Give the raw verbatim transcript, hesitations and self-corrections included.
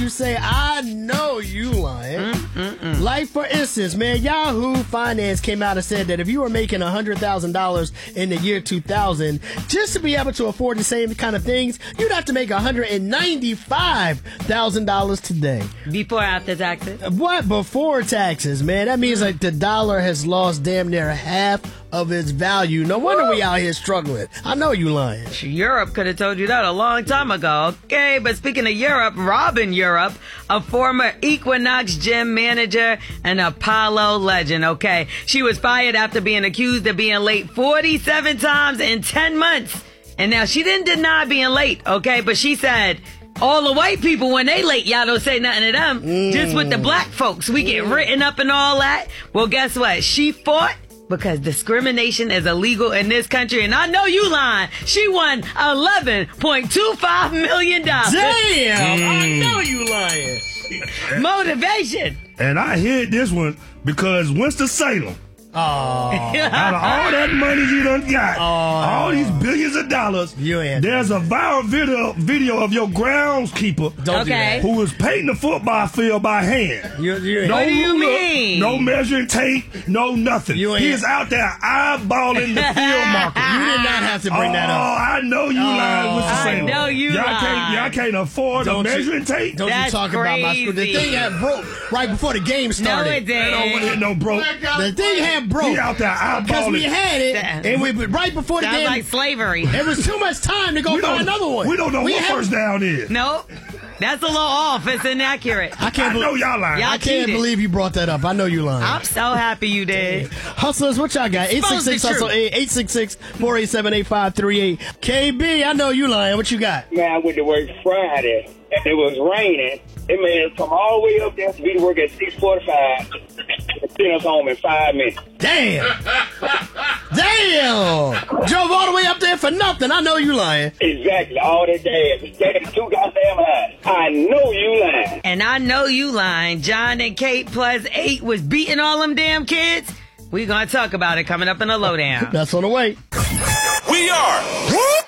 You say, I know you lying. Mm-mm-mm. Like, for instance, man, Yahoo Finance came out and said that if you were making one hundred thousand dollars in the year two thousand, just to be able to afford the same kind of things, you'd have to make one hundred ninety-five thousand dollars today. Before or after taxes? What? Before taxes, man. That means like the dollar has lost damn near half of its value. No wonder we out here struggling. I know you lying. Europe could have told you that a long time ago. Okay, but speaking of Europe, Robin Europe, a former Equinox gym manager and Apollo legend, okay? She was fired after being accused of being late forty-seven times in ten months. And now she didn't deny being late, okay? But she said, all the white people, when they late, y'all don't say nothing to them. Mm. Just with the black folks, we get written up and all that. Well, guess what? She fought because discrimination is illegal in this country. And I know you lying. She won eleven point two five million dollars. Damn! Mm. I know you lying. Motivation. And I hid this one because Winston-Salem, oh. out of all that money you done got, oh. all these billions of dollars, you ain't there's a viral video video of your groundskeeper Don't okay. do who was painting the football field by hand. You, you no what do you ruler, mean? No measuring tape, no nothing. You ain't- He is out there eyeballing the field marker. You did not have to bring oh, that up. I know you Oh, lying, Mister I Salem. know you y'all lying. Can't, y'all can't afford Don't a you- measuring tape. Don't That's you talk about my school. The crazy. thing had broke right before the game started. No, it Ain't no, didn't. ain't no broke. The thing had broke. He out there Because we eyeballing. had it, That- and we right before the Sounds game, like slavery. it was too much time to go We find don't, another one. we don't know We what have- first down is. No, that's a little off. It's inaccurate. I can't I believe know y'all lying. Y'all I can't cheated. believe you brought that up. I know you lying. I'm so happy you did. Hustlers, what y'all got? eight six six hustle eight, eight six six, four eight seven, eight five three eight. K B, I know you lying. What you got? Man, I went to work Friday, and it was raining. It made us come all the way up there to be to work at six forty-five and send us home in five minutes. Damn. Damn. Drove all the way up there for nothing. I know you lying. Exactly, all that gas. Gas too goddamn high. I know you lying. And I know you lying. John and Kate plus eight was beating all them damn kids. We gonna talk about it coming up in the lowdown. That's on the way. We are